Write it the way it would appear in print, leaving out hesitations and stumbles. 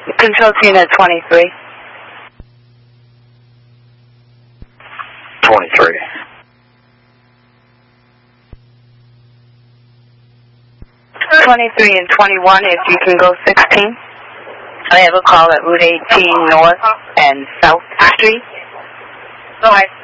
Control scene at 23. 23. 23 and 21, if you can go 16. I have a call at Route 18 North and South Street. Go ahead.